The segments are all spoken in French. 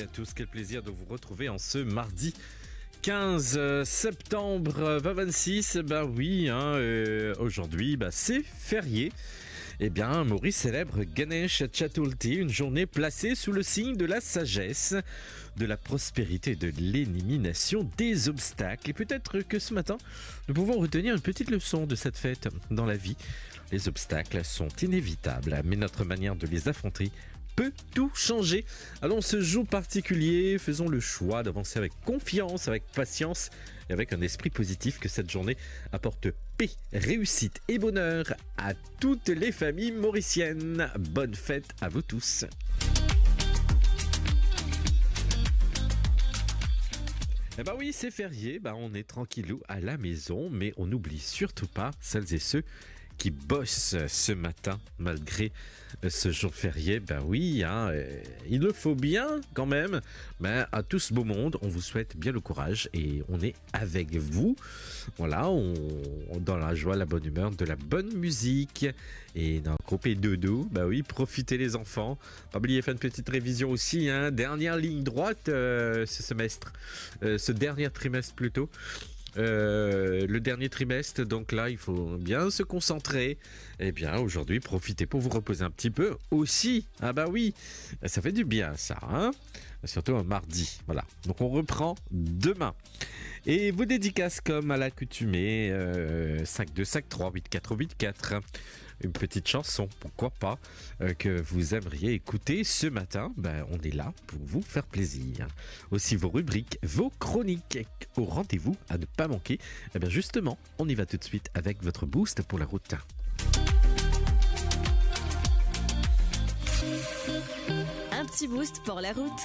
tous, quel plaisir de vous retrouver en ce mardi 15 septembre 2026. Oui, aujourd'hui, c'est férié. Eh bien, Maurice célèbre Ganesh Chaturthi, une journée placée sous le signe de la sagesse, de la prospérité, de l'élimination des obstacles. Et peut-être que ce matin, nous pouvons retenir une petite leçon de cette fête dans la vie. Les obstacles sont inévitables, mais notre manière de les affronter peut tout changer. Alors, ce jour particulier, faisons le choix d'avancer avec confiance, avec patience et avec un esprit positif, que cette journée apporte paix, réussite et bonheur à toutes les familles mauriciennes. Bonne fête à vous tous. Oui, c'est férié, on est tranquillou à la maison, mais on n'oublie surtout pas celles et ceux qui bossent ce matin malgré ce jour férié. Il le faut bien quand même. À tout ce beau monde, on vous souhaite bien le courage et on est avec vous. Voilà, on dans la joie, la bonne humeur, de la bonne musique et d'un groupe dodo. Profitez les enfants. Pas oublier de faire une petite révision aussi. Dernière ligne droite ce semestre, ce dernier trimestre plutôt. Le dernier trimestre, donc là il faut bien se concentrer. Aujourd'hui, profitez pour vous reposer un petit peu aussi. Ça fait du bien ça, surtout un mardi. Voilà, donc on reprend demain. Et vos dédicaces comme à l'accoutumée, 5-2, 5-3, 8-4, 8-4. Une petite chanson, pourquoi pas, que vous aimeriez écouter ce matin. On est là pour vous faire plaisir. Aussi vos rubriques, vos chroniques au rendez-vous à ne pas manquer. Justement, on y va tout de suite avec votre boost pour la route. Un petit boost pour la route.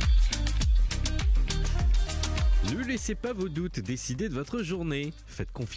Ne laissez pas vos doutes décider de votre journée. Faites confiance